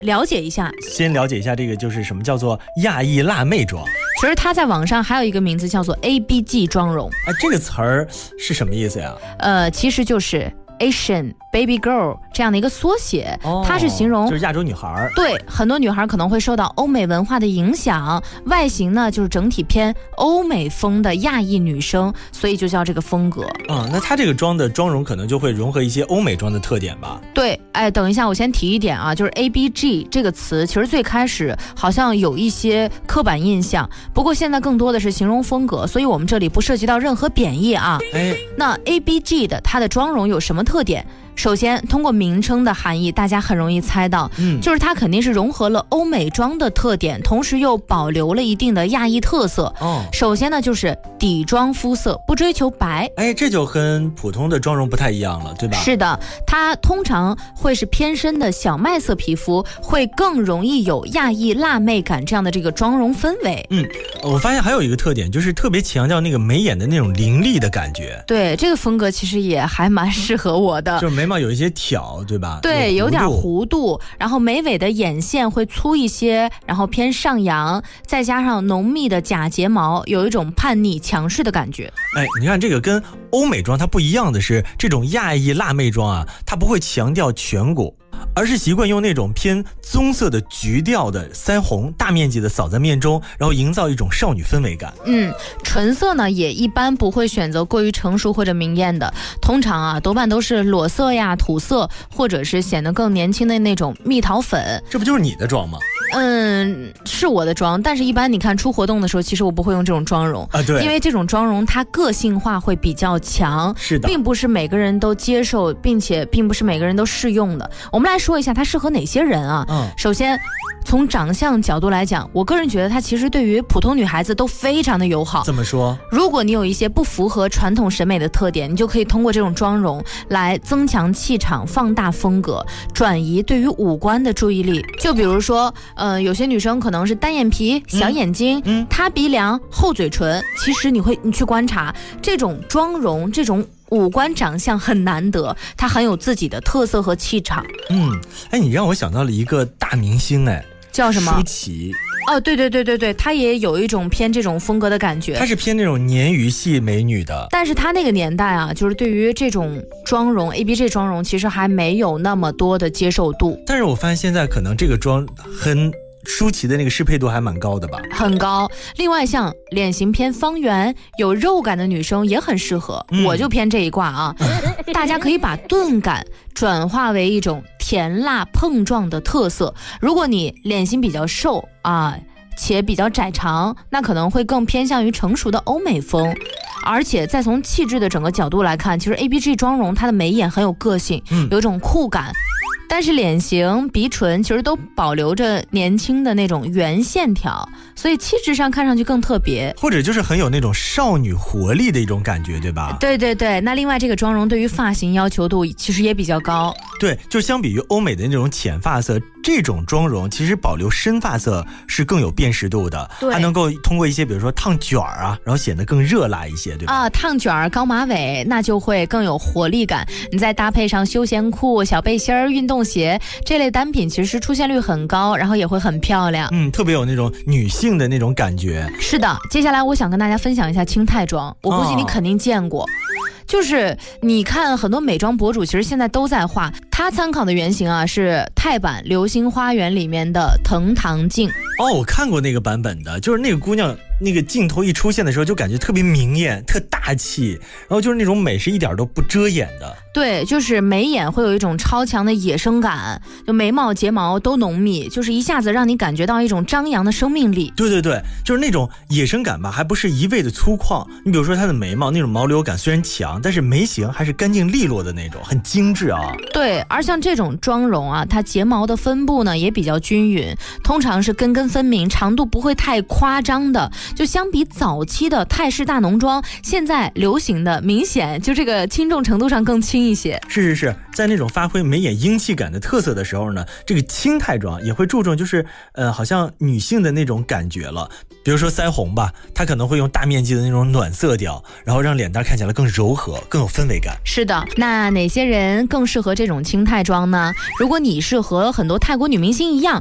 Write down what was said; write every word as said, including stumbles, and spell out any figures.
了解一下。 先了解一下这个就是什么叫做亚裔辣妹妆。 其实它在网上还有一个名字叫做 A B G 妆容。 哎，这个词儿是什么意思呀？ 呃，其实就是 Asian Baby Girl 这样的一个缩写， 哦、 它是形容就是亚洲女孩。 对，很多女孩可能会受到欧美文化的影响，外形呢就是整体偏欧美风的亚裔女生，所以就叫这个风格。 啊、嗯，那它这个妆的妆容可能就会融合一些欧美妆的特点吧？ 对，哎，等一下，我先提一点啊，就是 A B G 这个词，其实最开始好像有一些刻板印象，不过现在更多的是形容风格，所以我们这里不涉及到任何贬义啊。 哎， 那 A B G 的它的妆容有什么特点？首先，通过名称的含义，大家很容易猜到，嗯，就是它肯定是融合了欧美妆的特点，同时又保留了一定的亚裔特色。哦，首先呢，就是底妆肤色，不追求白。 哎，这就跟普通的妆容不太一样了，对吧？ 是的，它通常会是偏深的小麦色皮肤，会更容易有亚裔辣妹感这样的这个妆容氛围。 嗯，我发现还有一个特点，就是特别强调那个眉眼的那种凌厉的感觉。 对，这个风格其实也还蛮适合我的。 就是眉毛有一些挑，对吧？ 对，有点弧度，然后眉尾的眼线会粗一些，然后偏上扬，再加上浓密的假睫毛，有一种叛逆强势的感觉。 哎，你看这个跟欧美妆它不一样的是，这种亚裔辣妹妆啊，它不会强调颧骨，而是习惯用那种偏棕色的橘调的腮红大面积的扫在面中，然后营造一种少女氛围感。 嗯，唇色呢也一般不会选择过于成熟或者明艳的，通常啊多半都是裸色呀、土色，或者是显得更年轻的那种蜜桃粉。 这不就是你的妆吗？ 嗯，是我的妆，但是一般你看出活动的时候，其实我不会用这种妆容啊，对， 因为这种妆容它个性化会比较强， 是的， 并不是每个人都接受，并且并不是每个人都适用的。我们来说一下它适合哪些人啊？嗯，首先从长相角度来讲，我个人觉得它其实对于普通女孩子都非常的友好。 怎么说？ 如果你有一些不符合传统审美的特点，你就可以通过这种妆容来增强气场，放大风格，转移对于五官的注意力。就比如说呃，有些女生可能是单眼皮、小眼睛、嗯、塌鼻梁、厚嘴唇，其实你会你去观察这种妆容，这种五官长相很难得，它很有自己的特色和气场。 嗯，哎，你让我想到了一个大明星，哎， 叫什么？ 舒淇。 哦，对对对对对，她也有一种偏这种风格的感觉。 她是偏那种鲶鱼系美女的， 但是她那个年代啊，就是对于这种妆容 A B G 妆容，其实还没有那么多的接受度。 但是我发现现在可能这个妆很。舒淇的那个适配度还蛮高的吧？ 很高。另外像脸型偏方圆有肉感的女生也很适合、嗯、我就偏这一挂啊大家可以把钝感转化为一种甜辣碰撞的特色。如果你脸型比较瘦啊且比较窄长，那可能会更偏向于成熟的欧美风。而且再从气质的整个角度来看，其实 A B G 妆容它的眉眼很有个性、嗯、有一种酷感，但是脸型鼻唇其实都保留着年轻的那种圆线条，所以气质上看上去更特别， 或者就是很有那种少女活力的一种感觉，对吧？ 对对对。那另外这个妆容对于发型要求度其实也比较高。 对，就相比于欧美的那种浅发色，这种妆容其实保留深发色是更有辨识度的，还能够通过一些比如说烫卷啊，然后显得更热辣一些，对吧？ 啊，烫卷高马尾那就会更有活力感，你再搭配上休闲裤、小背心儿、运动鞋，这类单品其实出现率很高，然后也会很漂亮。 嗯，特别有那种女性的那种感觉。 是的，接下来我想跟大家分享一下清泰妆，我估计你肯定见过。哦，就是你看很多美妆博主其实现在都在画，他参考的原型啊是泰版流星花园里面的藤堂静。 哦，我看过那个版本的，就是那个姑娘那个镜头一出现的时候就感觉特别明艳特大气，然后就是那种美是一点都不遮掩的。 对，就是眉眼会有一种超强的野生感，就眉毛睫毛都浓密，就是一下子让你感觉到一种张扬的生命力。 对对对，就是那种野生感吧，还不是一味的粗犷。你比如说她的眉毛那种毛流感虽然强，但是眉形还是干净利落的那种，很精致啊。 对，而像这种妆容啊，它睫毛的分布呢也比较均匀，通常是根根分明，长度不会太夸张的， 就相比早期的泰式大浓妆，现在流行的明显就这个轻重程度上更轻一些。 是是是，在那种发挥眉眼英气感的特色的时候呢，这个轻泰妆也会注重就是呃，好像女性的那种感觉了。比如说腮红吧，它可能会用大面积的那种暖色调，然后让脸蛋看起来更柔和，更有氛围感。 是的，那哪些人更适合这种轻泰妆呢？如果你是和很多泰国女明星一样